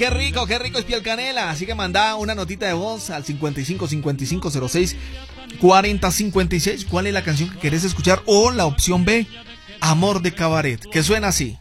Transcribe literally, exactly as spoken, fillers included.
Qué rico, qué rico es piel canela. Así que manda una notita de voz al cincuenta y cinco cincuenta y cinco cero seis cuarenta cincuenta y seis. ¿Cuál es la canción que querés escuchar? O la opción B, Amor de Cabaret, que suena así.